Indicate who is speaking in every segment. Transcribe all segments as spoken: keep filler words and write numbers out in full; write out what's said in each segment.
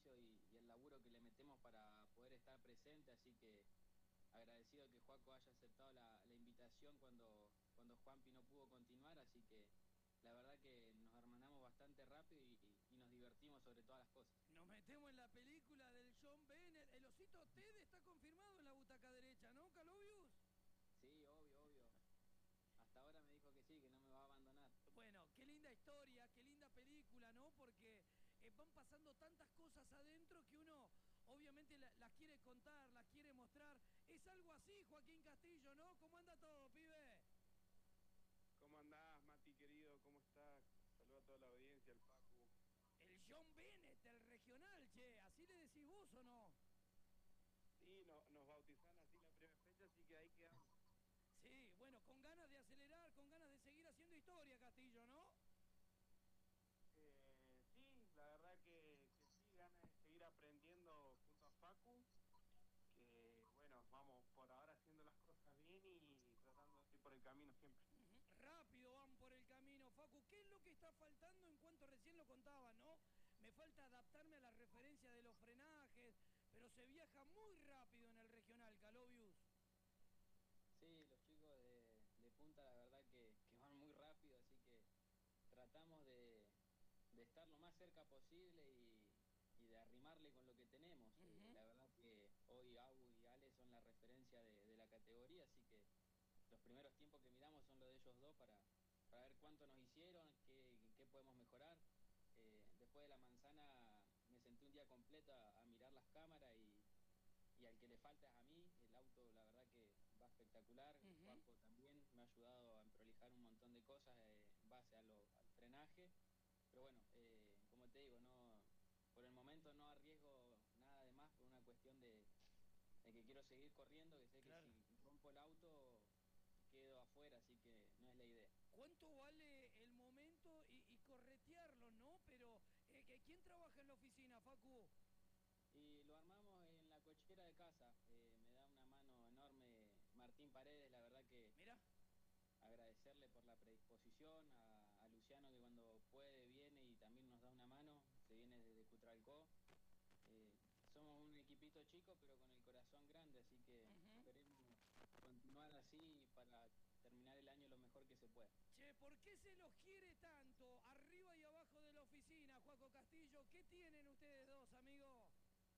Speaker 1: sacrificio y, y el laburo que le metemos para poder estar presente, así que agradecido que Joaco haya aceptado la, la invitación cuando, cuando Juanpi no pudo continuar, así que la verdad que nos hermanamos bastante rápido y, y, y nos divertimos sobre todas las cosas.
Speaker 2: Nos metemos en la película del John Bennett. El osito Ted está confirmado en la butaca derecha, ¿no, Calovius?
Speaker 1: Sí, obvio, obvio. Hasta ahora me dijo que sí, que no me va a abandonar.
Speaker 2: Bueno, qué linda historia, qué linda película, ¿no? Porque eh, van pasando tantas cosas adentro que uno obviamente la, las quiere contar, las quiere mostrar. Es algo así, Joaquín Castillo, ¿no? ¿Cómo anda todo, pibe?
Speaker 3: ¿Cómo andás, Mati, querido? ¿Cómo estás? Saludos a toda la audiencia, el Facu.
Speaker 2: El John Bennett, el regional, che. ¿Así le decís vos o no?
Speaker 3: Sí, no, nos bautizaron así la primera fecha, así que ahí quedamos.
Speaker 2: Sí, bueno, con ganas de acelerar, con ganas de seguir haciendo historia, Castillo, ¿no?
Speaker 3: Eh, sí, la verdad que, que sí, ganas de seguir aprendiendo junto a Facu. Que bueno, vamos por ahora haciendo las cosas bien y tratando de ir por el camino siempre.
Speaker 2: Rápido van por el camino, Facu. ¿Qué es lo que está faltando en cuanto recién lo contaba, no? Me falta adaptarme a la referencia de los frenajes, pero se viaja muy rápido en el regional, Calovius.
Speaker 1: Sí, los chicos de, de punta la verdad que, que van muy rápido, así que tratamos de, de estar lo más cerca posible y, y de arrimarle con lo que tenemos. Uh-huh. eh, la verdad que hoy Agu y Ale son la referencia de, de la categoría, así que los primeros tiempos que miramos son los de ellos dos para, para ver cuánto nos hicieron, qué, qué podemos mejorar. Eh, después de la manzana me senté un día completo a, a mirar las cámaras y, y al que le falta es a mí. El auto la verdad que va espectacular. Uh-huh. Juaco también me ha ayudado a prolijar un montón de cosas eh, en base a lo, al frenaje. Pero bueno, eh, como te digo, no, por el momento no arriesgo nada de más por una cuestión de, de que quiero seguir corriendo, que sé claro. que si rompo el auto quedo afuera, así que no es la idea.
Speaker 2: ¿Cuánto vale el momento y, y corretearlo, no? Pero, eh, ¿quién trabaja en la oficina, Facu?
Speaker 1: Y lo armamos en la cochera de casa. Eh, me da una mano enorme Martín Paredes, la verdad que...
Speaker 2: Mira.
Speaker 1: Agradecerle por la predisposición, a, a Luciano que cuando puede viene y también nos da una mano, se viene desde Cutralcó. Eh, somos un equipito chico pero con el corazón grande, así que uh-huh. esperemos continuar así para terminar el año lo mejor que se pueda.
Speaker 2: Che, ¿por qué se los quiere tanto arriba y abajo de la oficina, Joaco Castillo? ¿Qué tienen ustedes dos, amigo?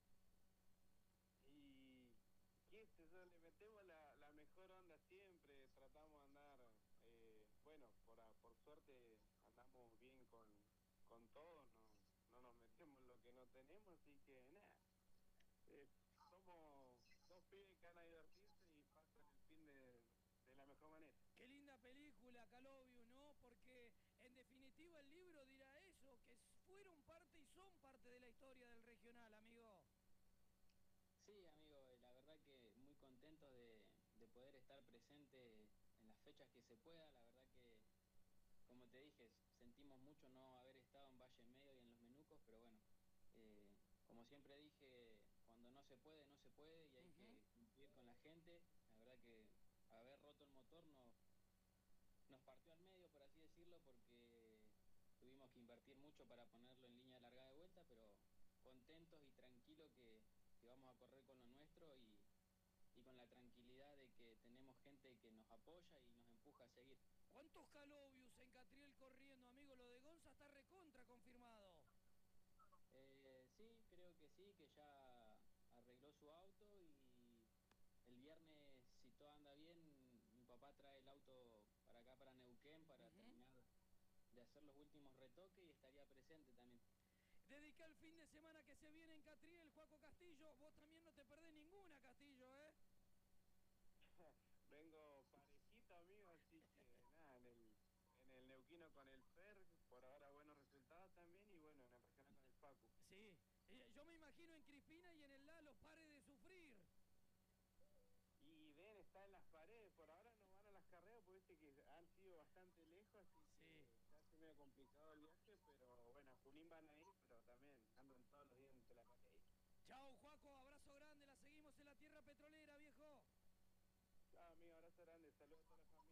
Speaker 3: Y qué sé yo, le metemos la, la mejor onda siempre, tratamos de andar, eh, bueno, por, por suerte andamos bien con, con todos, no, no nos metemos lo que no tenemos, así que nada, eh, somos dos pibes que van a divertirse y pasan el fin de, de la mejor manera.
Speaker 2: Qué linda película, Calovius, ¿no? Porque en definitiva el libro dirá eso, que fueron parte y son parte de la historia del regional, amigo.
Speaker 1: Sí, amigo, la verdad que muy contentos de, de poder estar presente en las fechas que se pueda. La verdad que, como te dije, sentimos mucho no haber estado en Valle Medio y en los Menucos, pero bueno, eh, como siempre dije, cuando no se puede, no se puede y hay uh-huh. que cumplir con la gente. La verdad que haber roto el motor no, nos partió al medio, por así decirlo, porque tuvimos que invertir mucho para ponerlo en línea de largada de vuelta, pero contentos y tranquilos que que vamos a correr con lo nuestro y, y con la tranquilidad de que tenemos gente que nos apoya y nos empuja a seguir.
Speaker 2: ¿Cuántos Calovius en Catriel corriendo, amigo? Lo de Gonza está recontra confirmado.
Speaker 1: Eh, sí, creo que sí, que ya arregló su auto y el viernes, si todo anda bien, mi papá trae el auto para acá, para Neuquén, para uh-huh. terminar de hacer los últimos retoques y estaría presente también.
Speaker 2: Dedica el fin de semana que se viene en Catriel, Joaco Castillo. Vos también no te perdés ninguna, Castillo, ¿eh?
Speaker 3: Vengo parejito, amigo, así que nada, en el, en el Neuquino con el Fer, por ahora buenos resultados también, y bueno, en el regional con el Facu.
Speaker 2: Sí, yo me imagino en Crispina y en el Lalo, pare de sufrir.
Speaker 3: Y Den está en las paredes, por ahora no van a las carreras, porque viste que han sido bastante lejos, así sí. que se hace medio complicado el viaje, pero bueno, a Junín van a ir, pero también andan todos los días entre la calle.
Speaker 2: Chau, Juaco, abrazo grande, la seguimos en la tierra petrolera, viejo.
Speaker 3: Chao, amigo, abrazo grande, saludos a toda la familia.